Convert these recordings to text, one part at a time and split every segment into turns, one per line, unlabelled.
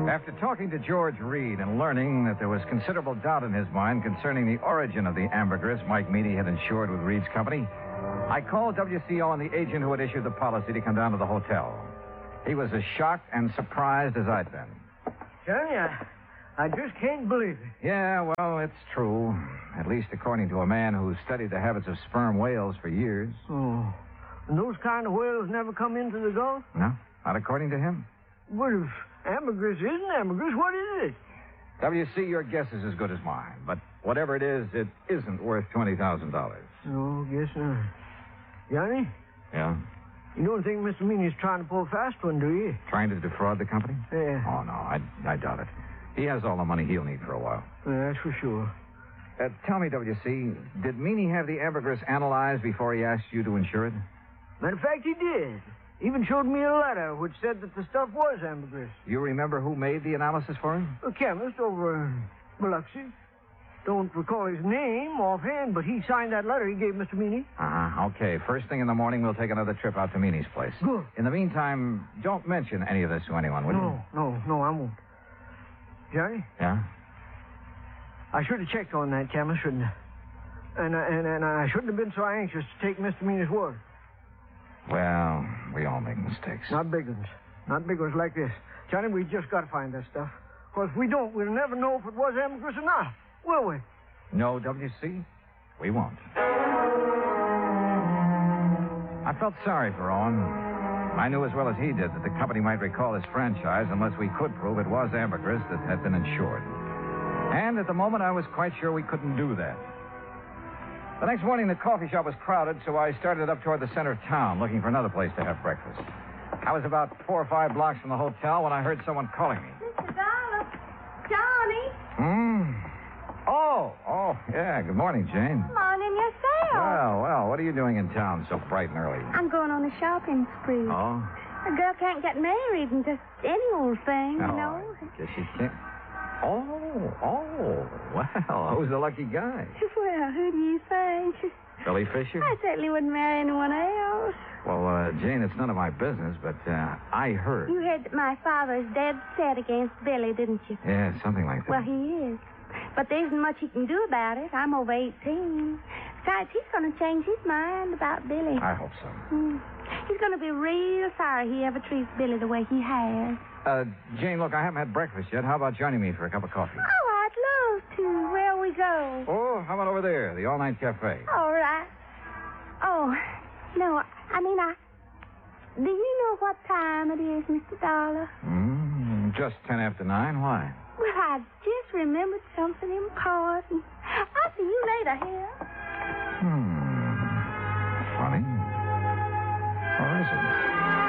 After talking to George Reed and learning that there was considerable doubt in his mind concerning the origin of the ambergris Mike Meany had insured with Reed's company, I called WCO and the agent who had issued the policy to come down to the hotel. He was as shocked and surprised as I'd been.
Johnny, I just can't believe it.
Yeah, well, it's true. At least according to a man who studied the habits of sperm whales for years.
Oh. And those kind of whales never come into the Gulf?
No, not according to him.
What if ambergris isn't ambergris? What is it?
WC, your guess is as good as mine. But whatever it isn't worth $20,000.
No, guess not. Johnny?
Yeah?
You don't think Mr. Meany's trying to pull a fast one, do you?
Trying to defraud the company?
Yeah.
Oh, no, I doubt it. He has all the money he'll need for a while.
Yeah, that's for sure.
Tell me, WC, did Meany have the ambergris analyzed before he asked you to insure it?
Matter of fact, he did. Even showed me a letter which said that the stuff was ambergris.
You remember who made the analysis for him?
A chemist over in Biloxi. Don't recall his name offhand, but he signed that letter he gave Mr. Meany.
Okay. First thing in the morning, we'll take another trip out to Meany's place.
Good.
In the meantime, don't mention any of this to anyone, will you?
No, I won't. Johnny?
Yeah?
I should have checked on that chemist, shouldn't I? And I shouldn't have been so anxious to take Mr. Meany's word.
Well, we all make mistakes.
Not big ones. Not big ones like this. Johnny, we just got to find that stuff. Because if we don't, we'll never know if it was ambergris or not, will we?
No, WC, we won't. I felt sorry for Owen. I knew as well as he did that the company might recall his franchise unless we could prove it was ambergris that had been insured. And at the moment, I was quite sure we couldn't do that. The next morning, the coffee shop was crowded, so I started up toward the center of town, looking for another place to have breakfast. I was about 4 or 5 blocks from the hotel when I heard someone calling me.
Mr. Dollar. Johnny.
Oh, yeah. Good morning, Jane.
Morning yourself.
Well, what are you doing in town so bright and early?
I'm going on a shopping spree.
Oh?
A girl can't get married and just any old thing, you know.
I guess she can't. Oh, well, who's the lucky guy?
Well, who do you think?
Billy Fisher?
I certainly wouldn't marry anyone else.
Well, Jane, it's none of my business, but I heard.
You heard that my father's dead set against Billy, didn't you?
Yeah, something like that.
Well, he is. But there isn't much he can do about it. I'm over 18. Besides, he's going to change his mind about Billy.
I hope so.
He's going to be real sorry he ever treats Billy the way he has.
Jane, look, I haven't had breakfast yet. How about joining me for a cup of coffee?
Oh, I'd love to. Where we go?
Oh, how about over there, the all-night cafe?
All right. Oh, no, do you know what time it is, Mr. Dollar?
Just 10 after 9. Why?
Well, I just remembered something important. I'll see you later, here.
Funny. Or is it?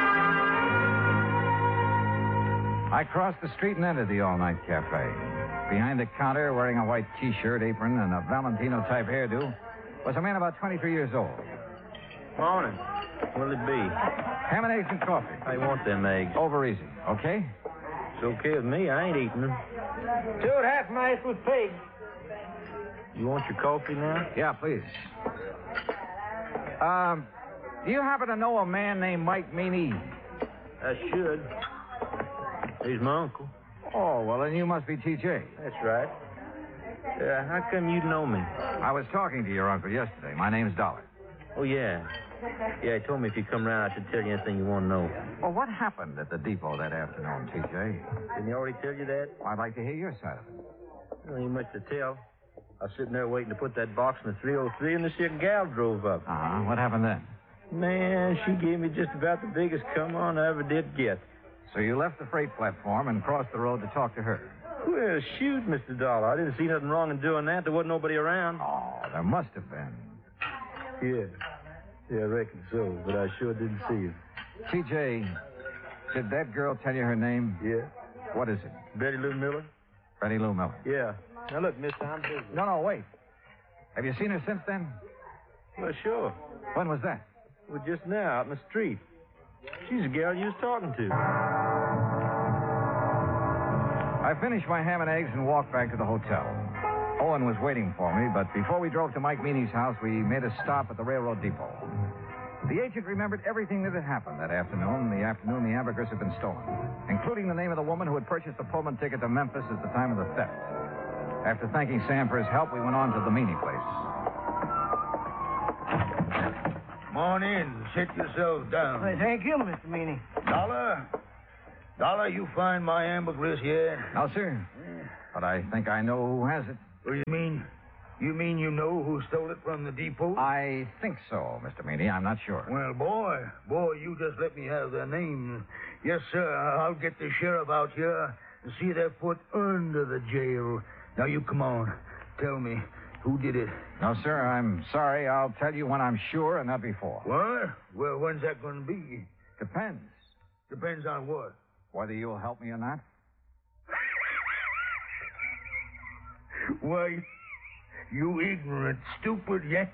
I crossed the street and entered the all-night cafe. Behind the counter, wearing a white T-shirt, apron, and a Valentino-type hairdo, was a man about 23 years old.
Morning. What'll it be?
Ham and eggs and coffee.
I want them eggs.
Over easy, okay?
It's okay with me. I ain't eating them.
2 half-mice with pig.
You want your coffee now?
Yeah, please. Do you happen to know a man named Mike Meany?
I should. He's my uncle.
Oh, well, then you must be TJ.
That's right. How come you know me?
I was talking to your uncle yesterday. My name's Dollar.
Oh, yeah. Yeah, he told me if you come around, I should tell you anything you want to know.
Well, what happened at the depot that afternoon, TJ?
Didn't he already tell you that?
Well, I'd like to hear your side of it.
Well, ain't much to tell. I was sitting there waiting to put that box in the 303, and this here gal drove up.
What happened then?
Man, she gave me just about the biggest come-on I ever did get.
So you left the freight platform and crossed the road to talk to her?
Well, shoot, Mr. Dollar. I didn't see nothing wrong in doing that. There wasn't nobody around.
Oh, there must have been.
Yeah, I reckon so, but I sure didn't see it.
TJ, did that girl tell you her name?
Yeah.
What is it?
Betty Lou Miller?
Betty Lou Miller.
Yeah. Now, look, mister, I'm busy.
No, wait. Have you seen her since then?
Well, sure.
When was that?
Well, just now, out in the street. She's the gal you was talking to.
I finished my ham and eggs and walked back to the hotel. Owen was waiting for me, but before we drove to Mike Meany's house, we made a stop at the railroad depot. The agent remembered everything that had happened that afternoon, the ambergris had been stolen, including the name of the woman who had purchased the Pullman ticket to Memphis at the time of the theft. After thanking Sam for his help, we went on to the Meany place.
Come on in. Sit yourselves down.
Why, thank you, Mr. Meany.
Dollar, you find my ambergris yet?
No, sir. But I think I know who has it.
What do you mean? You mean you know who stole it from the depot?
I think so, Mr. Meany. I'm not sure.
Well, boy, you just let me have their name. Yes, sir, I'll get the sheriff out here and see their foot under the jail. Now, you come on. Tell me, who did it?
No, sir, I'm sorry. I'll tell you when I'm sure and not before.
What? Well, when's that going to be?
Depends.
Depends on what?
Whether you'll help me or not.
Why, you ignorant, stupid,